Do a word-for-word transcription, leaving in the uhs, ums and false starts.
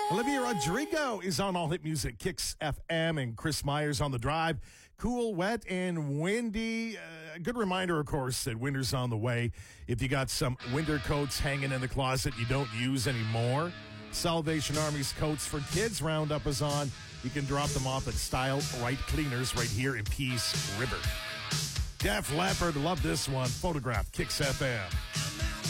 Olivia Rodrigo is on All Hit Music, Kicks F M, and Chris Myers on The Drive. Cool, wet, and windy. A uh, good reminder, of course, that winter's on the way. If you got some winter coats hanging in the closet you don't use anymore, Salvation Army's Coats for Kids Roundup is on. You can drop them off at Style Right Cleaners right here in Peace River. Def Leppard, love this one. Photograph, Kicks F M.